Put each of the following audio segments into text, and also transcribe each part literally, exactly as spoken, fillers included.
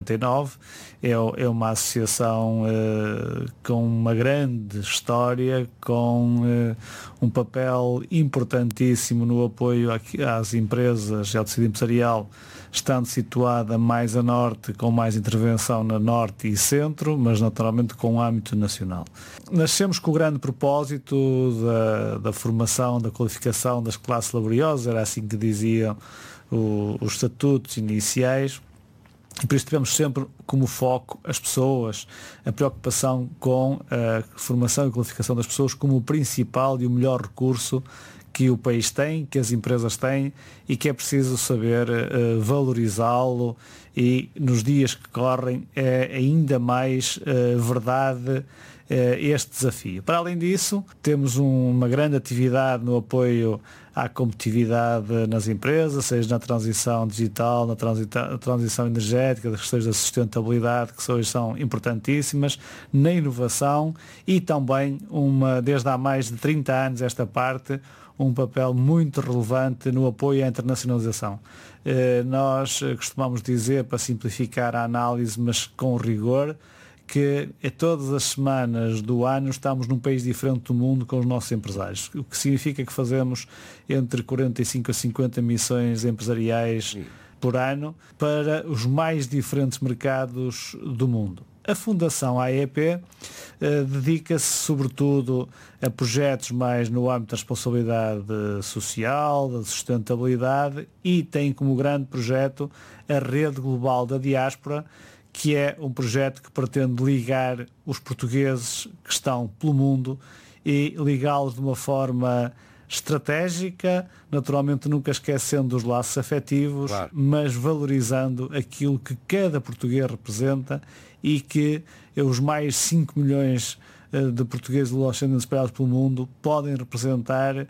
noventa e nove. É, é uma associação uh, com uma grande história, com uh, um papel importantíssimo no apoio às empresas e ao tecido empresarial, estando situada mais a norte, com mais intervenção na norte e centro, mas naturalmente com um âmbito nacional. Nascemos com o grande propósito da, da formação, da qualificação das classes laboriosas, era assim que diziam o, os estatutos iniciais, e por isso tivemos sempre como foco as pessoas, a preocupação com a formação e qualificação das pessoas como o principal e o melhor recurso que o país tem, que as empresas têm, e que é preciso saber uh, valorizá-lo, e nos dias que correm é ainda mais uh, verdade uh, este desafio. Para além disso, temos um, uma grande atividade no apoio à competitividade nas empresas, seja na transição digital, na transita- transição energética, das questões da sustentabilidade, que hoje são importantíssimas, na inovação, e também, uma, desde há mais de trinta anos esta parte, um papel muito relevante no apoio à internacionalização. Eh, nós costumamos dizer, para simplificar a análise, mas com rigor, que é todas as semanas do ano estamos num país diferente do mundo com os nossos empresários, o que significa que fazemos entre quarenta e cinco a cinquenta missões empresariais por ano para os mais diferentes mercados do mundo. A Fundação A E P eh, dedica-se sobretudo a projetos mais no âmbito da responsabilidade social, da sustentabilidade, e tem como grande projeto a Rede Global da Diáspora, que é um projeto que pretende ligar os portugueses que estão pelo mundo e ligá-los de uma forma estratégica, naturalmente nunca esquecendo os laços afetivos, claro, mas valorizando aquilo que cada português representa, e que os mais cinco milhões de portugueses luso-ascendentes espalhados pelo mundo podem representar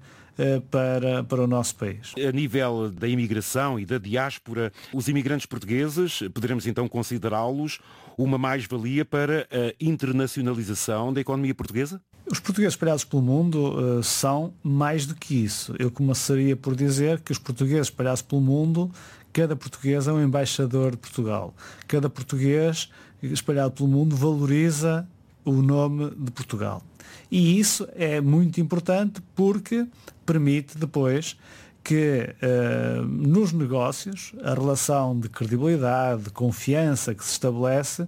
para, para o nosso país. A nível da imigração e da diáspora, os imigrantes portugueses, poderemos então considerá-los uma mais-valia para a internacionalização da economia portuguesa? Os portugueses espalhados pelo mundo uh, são mais do que isso. Eu começaria por dizer que os portugueses espalhados pelo mundo, cada português é um embaixador de Portugal. Cada português espalhado pelo mundo valoriza o nome de Portugal. E isso é muito importante porque permite depois que uh, nos negócios a relação de credibilidade, de confiança que se estabelece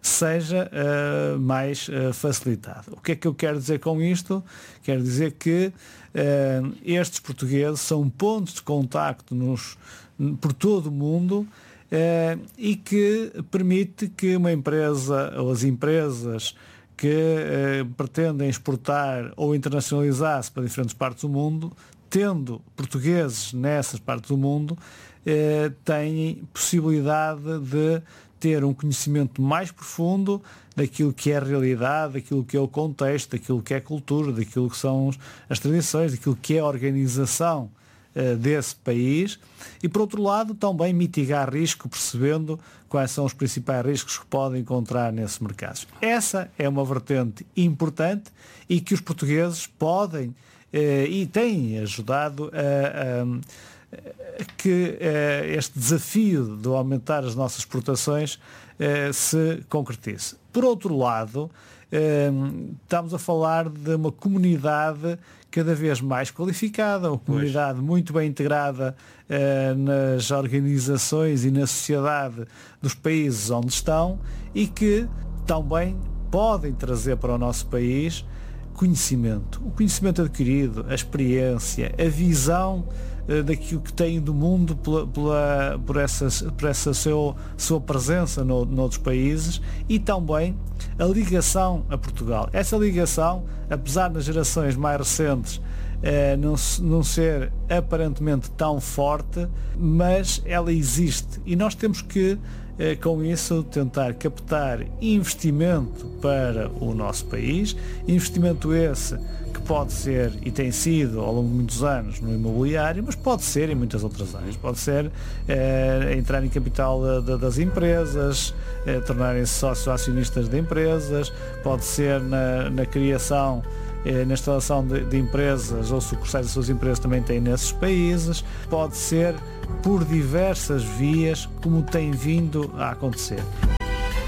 seja uh, mais uh, facilitada. O que é que eu quero dizer com isto? Quero dizer que uh, estes portugueses são pontos de contacto nos, por todo o mundo, uh, e que permite que uma empresa ou as empresas que eh, pretendem exportar ou internacionalizar-se para diferentes partes do mundo, tendo portugueses nessas partes do mundo, eh, têm possibilidade de ter um conhecimento mais profundo daquilo que é a realidade, daquilo que é o contexto, daquilo que é a cultura, daquilo que são as tradições, daquilo que é a organização eh, desse país, e por outro lado também mitigar risco, percebendo quais são os principais riscos que podem encontrar nesses mercados. Essa é uma vertente importante e que os portugueses podem eh, e têm ajudado a, a, a que eh, este desafio de aumentar as nossas exportações eh, se concretize. Por outro lado, eh, estamos a falar de uma comunidade cada vez mais qualificada, uma comunidade pois. muito bem integrada eh, nas organizações e na sociedade dos países onde estão, e que também podem trazer para o nosso país conhecimento. O conhecimento adquirido, a experiência, a visão eh, daquilo que têm do mundo pela, pela, por essa, por essa seu, sua presença no, noutros países, e também a ligação a Portugal. Essa ligação, apesar das gerações mais recentes eh, não, não ser aparentemente tão forte, mas ela existe, e nós temos que eh, com isso tentar captar investimento para o nosso país, investimento esse que pode ser e tem sido ao longo de muitos anos no imobiliário, mas pode ser em muitas outras áreas. Pode ser eh, entrar em capital de, das empresas, eh, tornarem-se sócios acionistas de empresas, pode ser na, na criação, eh, na instalação de, de empresas ou sucursais das suas empresas também têm nesses países, pode ser por diversas vias, como tem vindo a acontecer.